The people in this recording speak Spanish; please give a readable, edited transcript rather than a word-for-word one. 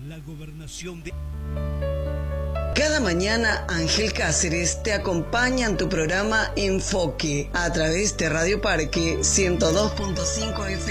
la gobernación de... Cada mañana Ángel Cáceres te acompaña en tu programa Enfoque a través de Radio Parque 102.5 FM.